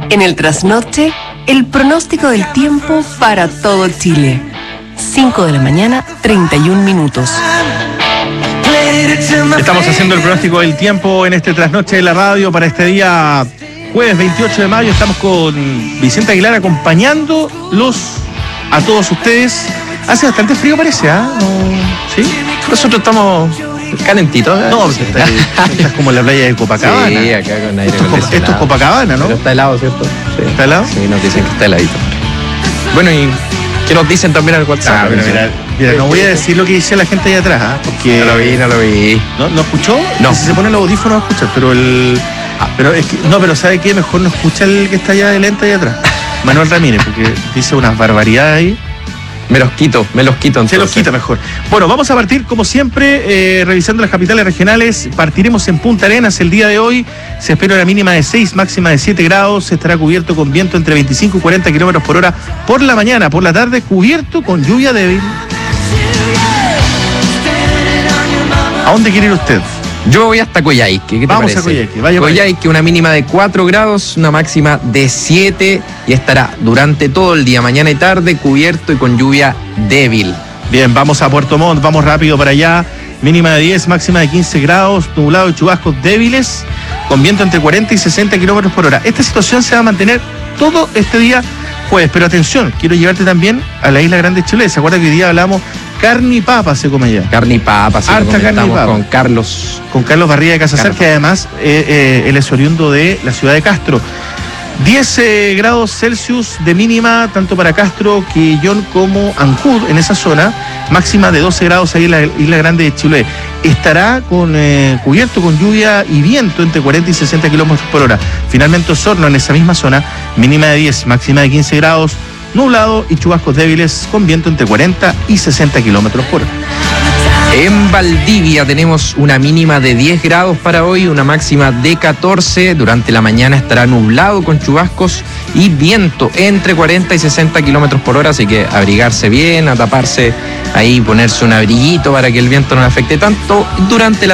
En el trasnoche, el pronóstico del tiempo para todo Chile. 5 de la mañana, 31 minutos. Estamos haciendo el pronóstico del tiempo en este trasnoche de la radio para este día jueves 28 de mayo. Estamos con Vicente Aguilar acompañándolos a todos ustedes. Hace bastante frío, parece, ¿ah? ¿Sí? Nosotros estamos calentitos. No, estás como en la playa de Copacabana. Sí, acá con aire acondicionado. Esto es Copacabana, ¿no? Pero está helado, ¿cierto? Sí. ¿Está helado? Sí, nos dicen que está heladito. Bueno, y ¿qué nos dicen también al WhatsApp? Mira, no voy a decir lo que dice la gente allá atrás, ¿ah? Porque No lo vi. ¿No escuchó? No. Si se ponen los audífonos va a escuchar, pero es que, no, pero ¿sabe qué? Mejor no escucha el que está allá de lenta allá atrás. Manuel Ramírez, porque dice unas barbaridades ahí. Me los quito entonces. Se los quita mejor. Bueno, vamos a partir como siempre, revisando las capitales regionales. Partiremos en Punta Arenas el día de hoy. Se espera una mínima de 6, máxima de 7 grados. Estará cubierto con viento entre 25 y 40 kilómetros por hora por la mañana. Por la tarde, cubierto con lluvia débil. ¿A dónde quiere ir usted? Yo voy hasta Coyhaique, ¿qué te Vamos parece? a Coyhaique, vaya. Coyhaique, una mínima de 4 grados, una máxima de 7 y estará durante todo el día, mañana y tarde, cubierto y con lluvia débil. Bien, vamos a Puerto Montt, vamos rápido para allá. Mínima de 10, máxima de 15 grados, nublado y chubascos débiles, con viento entre 40 y 60 kilómetros por hora. Esta situación se va a mantener todo este día jueves, pero atención, quiero llevarte también a la Isla Grande de Chiloé. ¿Se acuerda que hoy día hablamos carne y papa se come allá? Carne y papa, sí, harta carne y papa. Con Carlos. Con Carlos Barriga de Casasar, que además él es oriundo de la ciudad de Castro. 10 grados Celsius de mínima, tanto para Castro, Quillón como Ancud, en esa zona. Máxima de 12 grados ahí en la Isla Grande de Chiloé. Estará cubierto con lluvia y viento entre 40 y 60 kilómetros por hora. Finalmente Osorno, en esa misma zona, mínima de 10, máxima de 15 grados, nublado y chubascos débiles con viento entre 40 y 60 kilómetros por hora. En Valdivia tenemos una mínima de 10 grados para hoy, una máxima de 14. Durante la mañana estará nublado con chubascos y viento entre 40 y 60 kilómetros por hora, así que abrigarse bien, a taparse ahí, ponerse un abriguito para que el viento no le afecte tanto. Durante la